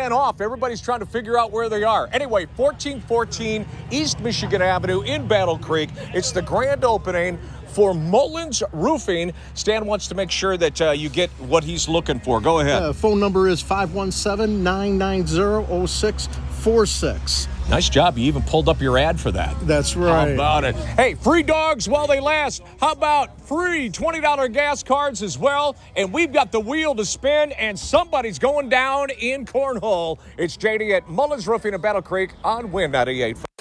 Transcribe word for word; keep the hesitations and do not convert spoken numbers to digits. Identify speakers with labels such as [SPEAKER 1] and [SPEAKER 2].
[SPEAKER 1] ran off. Everybody's trying to figure out where they are. Anyway, fourteen fourteen East Michigan Avenue in Battle Creek. It's the grand opening for Mullins Roofing. Stan wants to make sure that uh, you get what he's looking for. Go ahead.
[SPEAKER 2] Uh, phone number is five one seven, nine nine zero, zero six four six.
[SPEAKER 1] Nice job. You even pulled up your ad for that.
[SPEAKER 2] That's right.
[SPEAKER 1] How about it? Hey, free dogs while they last. How about free twenty dollars gas cards as well? And we've got the wheel to spin, and somebody's going down in Cornhole. It's J D at Mullins Roofing in Battle Creek on Win ninety-eight.